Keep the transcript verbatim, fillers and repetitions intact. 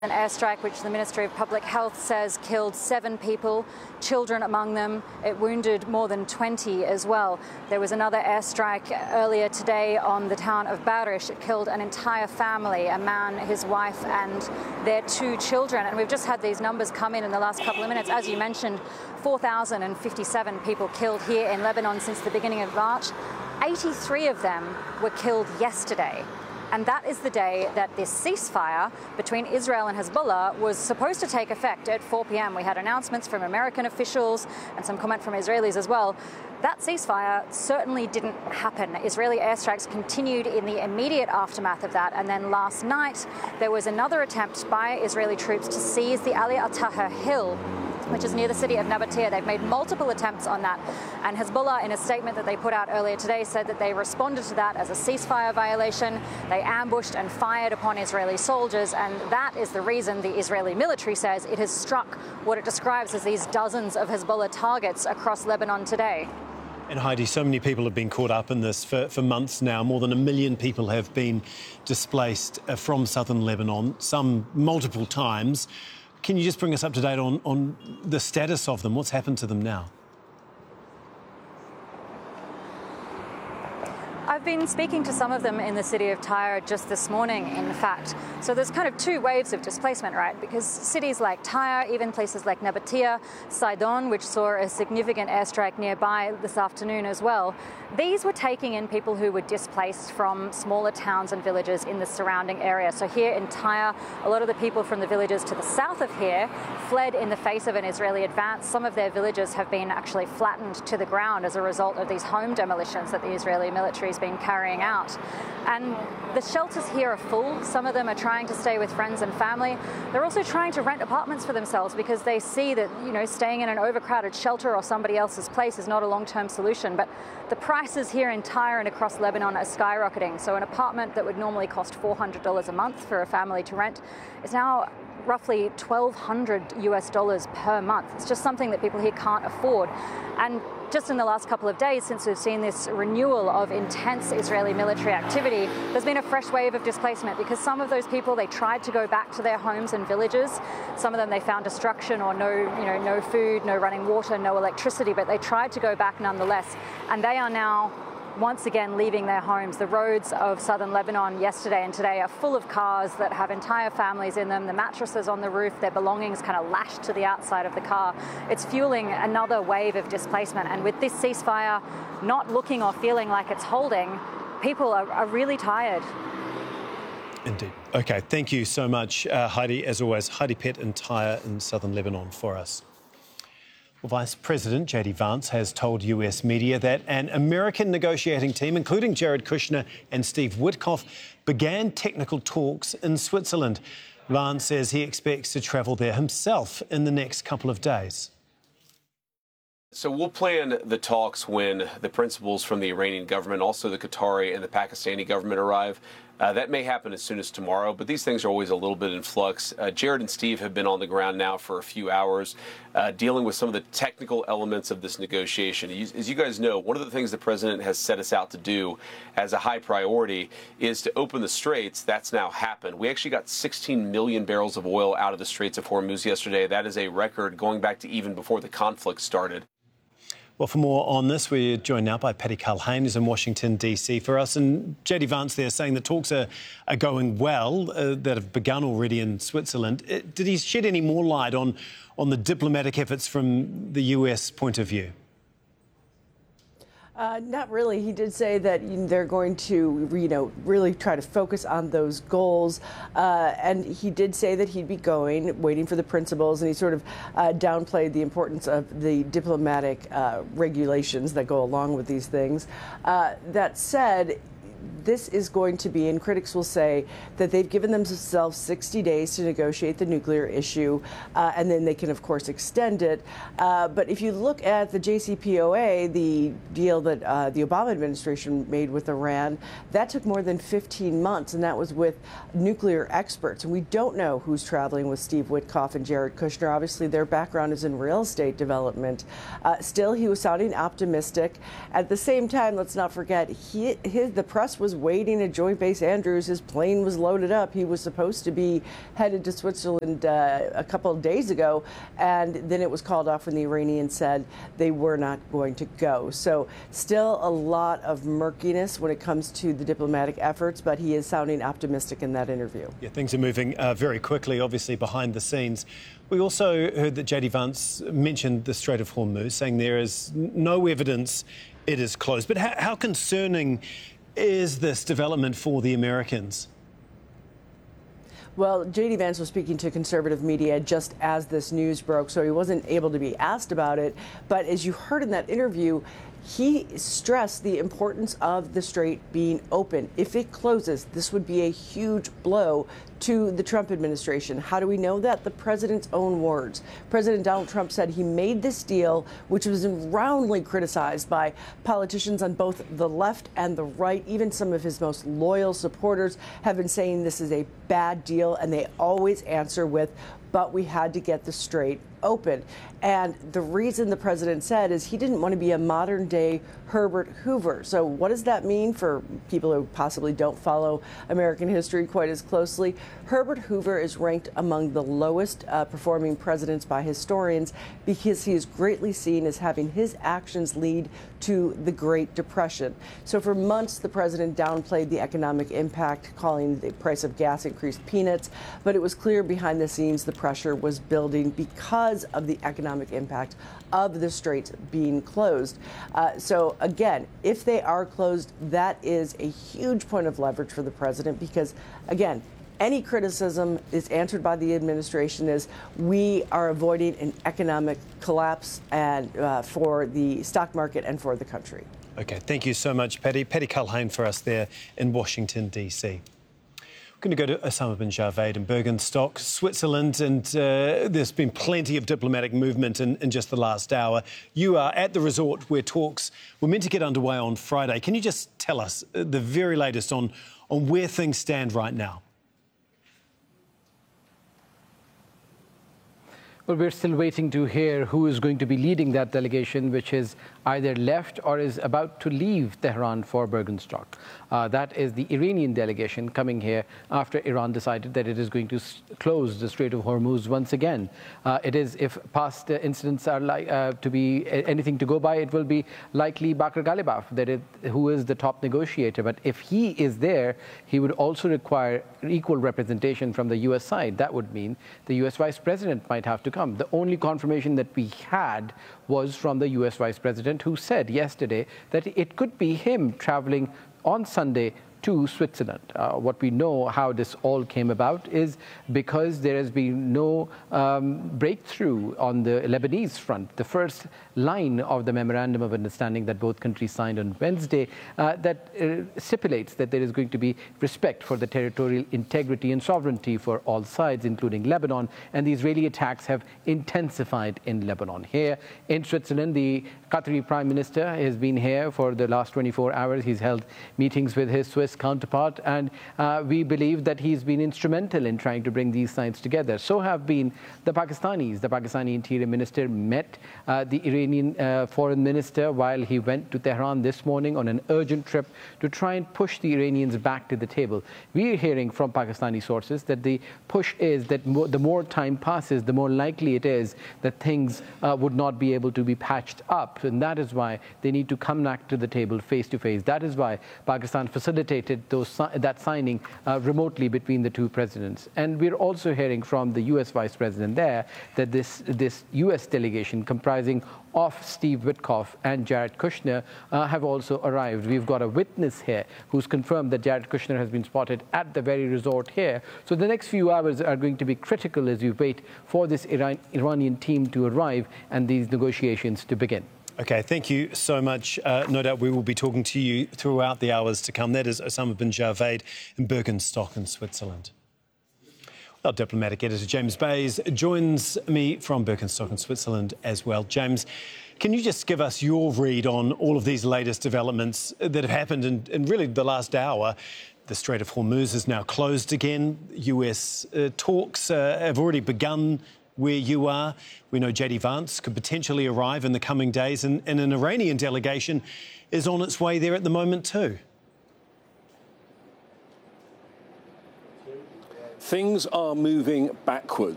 An airstrike which the Ministry of Public Health says killed seven people, children among them. It wounded more than twenty as well. There was another airstrike earlier today on the town of Barish. It killed an entire family, a man, his wife and their two children. And we've just had these numbers come in in the last couple of minutes. As you mentioned, four thousand fifty-seven people killed here in Lebanon since the beginning of March. eighty-three of them were killed yesterday. And that is the day that this ceasefire between Israel and Hezbollah was supposed to take effect at four p m We had announcements from American officials and some comment from Israelis as well. That ceasefire certainly didn't happen. Israeli airstrikes continued in the immediate aftermath of that. And then last night, there was another attempt by Israeli troops to seize the Ali al-Taher Hill, which is near the city of Nabatea. They've made multiple attempts on that. And Hezbollah, in a statement that they put out earlier today, said that they responded to that as a ceasefire violation. They ambushed and fired upon Israeli soldiers. And that is the reason the Israeli military says it has struck what it describes as these dozens of Hezbollah targets across Lebanon today. And Heidi, so many people have been caught up in this for, for months now. More than a million people have been displaced from southern Lebanon, some multiple times. Can you just bring us up to date on, on the status of them? What's happened to them now? I've been speaking to some of them in the city of Tyre just this morning, in fact. So there's kind of two waves of displacement, right? Because cities like Tyre, even places like Nabatea, Sidon, which saw a significant airstrike nearby this afternoon as well, these were taking in people who were displaced from smaller towns and villages in the surrounding area. So here in Tyre, a lot of the people from the villages to the south of here fled in the face of an Israeli advance. Some of their villages have been actually flattened to the ground as a result of these home demolitions that the Israeli military has been carrying out. And the shelters here are full. Some of them are trying to stay with friends and family. They're also trying to rent apartments for themselves because they see that, you know, staying in an overcrowded shelter or somebody else's place is not a long-term solution. But the prices here in Tyre and across Lebanon are skyrocketing. So an apartment that would normally cost four hundred dollars a month for a family to rent is now roughly twelve hundred U S dollars per month. It's just something that people here can't afford. And just in the last couple of days, since we've seen this renewal of intense Israeli military activity, there's been a fresh wave of displacement because some of those people, they tried to go back to their homes and villages. Some of them, they found destruction or no, you know, no food, no running water, no electricity, but they tried to go back nonetheless. And they are now once again leaving their homes. The roads of southern Lebanon yesterday and today are full of cars that have entire families in them. The mattresses on the roof, their belongings kind of lashed to the outside of the car. It's fueling another wave of displacement. And with this ceasefire not looking or feeling like it's holding, people are, are really tired. Indeed. OK, thank you so much, uh, Heidi, as always. Heidi Pett in Tyre in southern Lebanon for us. Well, Vice President J D Vance has told U S media that an American negotiating team, including Jared Kushner and Steve Witkoff, began technical talks in Switzerland. Vance says he expects to travel there himself in the next couple of days. So we'll plan the talks when the principals from the Iranian government, also the Qatari and the Pakistani government arrive. Uh, that may happen as soon as tomorrow, but these things are always a little bit in flux. Uh, Jared and Steve have been on the ground now for a few hours, uh, dealing with some of the technical elements of this negotiation. As you guys know, one of the things the president has set us out to do as a high priority is to open the straits. That's now happened. We actually got sixteen million barrels of oil out of the Straits of Hormuz yesterday. That is a record going back to even before the conflict started. Well, for more on this, we're joined now by Paddy Culhane, who's in Washington, D C for us. And J D Vance there saying the talks are, are going well, uh, that have begun already in Switzerland. Uh, did he shed any more light on, on the diplomatic efforts from the U S point of view? Uh, not really. He did say that they're going to, you know, really try to focus on those goals. Uh, and he did say that he'd be going, waiting for the principals, and he sort of uh, downplayed the importance of the diplomatic uh, regulations that go along with these things. Uh, that said, this is going to be, and critics will say that they've given themselves sixty days to negotiate the nuclear issue, uh, and then they can, of course, extend it. Uh, but if you look at the J C P O A, the deal that uh, the Obama administration made with Iran, that took more than fifteen months, and that was with nuclear experts. And we don't know who's traveling with Steve Witkoff and Jared Kushner. Obviously, their background is in real estate development. Uh, still, he was sounding optimistic. At the same time, let's not forget, he, his, the press was was waiting at Joint Base Andrews. His plane was loaded up. He was supposed to be headed to Switzerland uh, a couple of days ago, and then it was called off when the Iranians said they were not going to go. So still a lot of murkiness when it comes to the diplomatic efforts, but he is sounding optimistic in that interview. Yeah, things are moving uh, very quickly, obviously, behind the scenes. We also heard that J D Vance mentioned the Strait of Hormuz, saying there is no evidence it is closed. But how, how concerning is this development for the Americans? Well, J D Vance was speaking to conservative media just as this news broke, so he wasn't able to be asked about it. But as you heard in that interview, he stressed the importance of the strait being open. If it closes, this would be a huge blow to the Trump administration. How do we know that? The president's own words. President Donald Trump said he made this deal, which was roundly criticized by politicians on both the left and the right. Even some of his most loyal supporters have been saying this is a bad deal, and they always answer with, but we had to get the strait open. And the reason the president said is he didn't want to be a modern day Herbert Hoover. So what does that mean for people who possibly don't follow American history quite as closely? Herbert Hoover is ranked among the lowest uh, performing presidents by historians because he is greatly seen as having his actions lead to the Great Depression. So for months, the president downplayed the economic impact, calling the price of gas increased peanuts. But it was clear behind the scenes the pressure was building because of the economic impact of the straits being closed. Uh, so again, if they are closed, that is a huge point of leverage for the president because, again, any criticism is answered by the administration as we are avoiding an economic collapse and uh, for the stock market and for the country. OK, thank you so much, Patty. Patty Culhane for us there in Washington, D C. We're going to go to Osama bin Javed in Bergenstock, Switzerland, and uh, there's been plenty of diplomatic movement in, in just the last hour. You are at the resort where talks were meant to get underway on Friday. Can you just tell us the very latest on, on where things stand right now? Well, we're still waiting to hear who is going to be leading that delegation, which is either left or is about to leave Tehran for Bergenstock. Uh, that is the Iranian delegation coming here after Iran decided that it is going to s close the Strait of Hormuz once again. Uh, it is, if past uh, incidents are like uh, to be anything to go by, it will be likely Bakr Ghalibaf, that it, who is the top negotiator. But if he is there, he would also require equal representation from the U S side. That would mean the U S Vice President might have to come. The only confirmation that we had was from the U S Vice President, who said yesterday that it could be him traveling on Sunday to Switzerland. Uh, what we know how this all came about is because there has been no um, breakthrough on the Lebanese front. The first line of the Memorandum of Understanding that both countries signed on Wednesday uh, that uh, stipulates that there is going to be respect for the territorial integrity and sovereignty for all sides, including Lebanon, and the Israeli attacks have intensified in Lebanon. Here in Switzerland, the Qatari Prime Minister has been here for the last twenty-four hours. He's held meetings with his Swiss counterpart, and uh, we believe that he's been instrumental in trying to bring these sides together. So have been the Pakistanis. The Pakistani Interior Minister met uh, the Iranian uh, Foreign Minister while he went to Tehran this morning on an urgent trip to try and push the Iranians back to the table. We are hearing from Pakistani sources that the push is that mo the more time passes, the more likely it is that things uh, would not be able to be patched up. And that is why they need to come back to the table face to face. That is why Pakistan facilitated those, that signing uh, remotely between the two presidents. And we're also hearing from the U S Vice President there that this, this U S delegation comprising of Steve Witkoff and Jared Kushner uh, have also arrived. We've got a witness here who's confirmed that Jared Kushner has been spotted at the very resort here. So the next few hours are going to be critical as we wait for this Iran Iranian team to arrive and these negotiations to begin. OK, thank you so much. Uh, no doubt we will be talking to you throughout the hours to come. That is Osama bin Javed in Bergenstock in Switzerland. Our diplomatic editor, James Bays, joins me from Bergenstock in Switzerland as well. James, can you just give us your read on all of these latest developments that have happened in, in really the last hour? The Strait of Hormuz is now closed again. U S uh, talks uh, have already begun where you are. We know J D Vance could potentially arrive in the coming days, and, and an Iranian delegation is on its way there at the moment too. things are moving backwards.